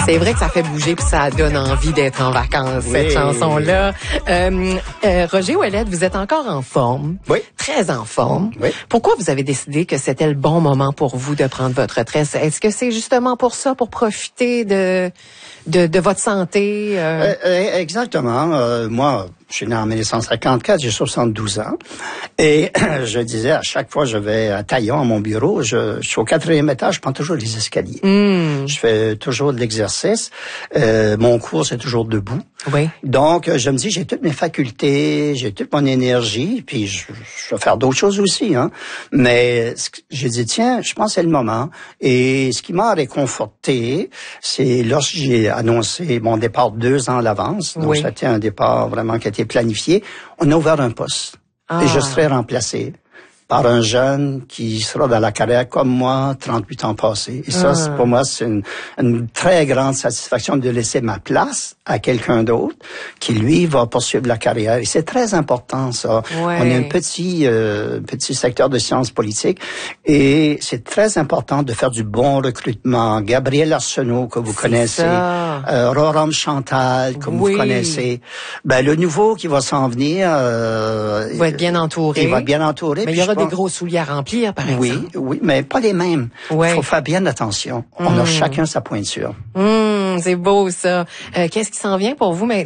C'est vrai que ça fait bouger puis ça donne envie d'être en vacances, cette chanson-là. Roger Ouellette, vous êtes encore en forme. Oui. Très en forme. Oui. Pourquoi vous avez décidé que c'était le bon moment pour vous de prendre votre retraite? Est-ce que c'est justement pour ça, pour profiter de votre santé? Exactement. Moi, je suis né en 1954, j'ai 72 ans. Et je disais, à chaque fois je vais à Taillon, à mon bureau, je suis au 4e étage, je prends toujours les escaliers. Je fais toujours de l'exercice. Mon cours, c'est toujours debout. Oui. Donc, je me dis, j'ai toutes mes facultés, j'ai toute mon énergie, puis je vais faire d'autres choses aussi. Hein. Mais j'ai dit, tiens, je pense que c'est le moment. Et ce qui m'a réconforté, c'est lorsque j'ai annoncé mon départ 2 ans à l'avance. Donc, c'était un départ vraiment qui a été planifié. On a ouvert un poste. Et je serai remplacé par un jeune qui sera dans la carrière comme moi, 38 ans passés. Et ça, pour moi, c'est une très grande satisfaction de laisser ma place à quelqu'un d'autre qui, lui, va poursuivre la carrière. Et c'est très important, ça. Ouais. On est un petit secteur de sciences politiques et c'est très important de faire du bon recrutement. Gabriel Arsenault, que vous connaissez. Roram Chantal, comme vous connaissez. Ben, le nouveau qui va s'en venir... il va être bien entouré. Il va être bien entouré. Mais il y aura des gros souliers à remplir, par exemple. Oui, mais pas les mêmes. Il faut faire bien attention. On a chacun sa pointure. C'est beau, ça. Qu'est-ce qui s'en vient pour vous maintenant?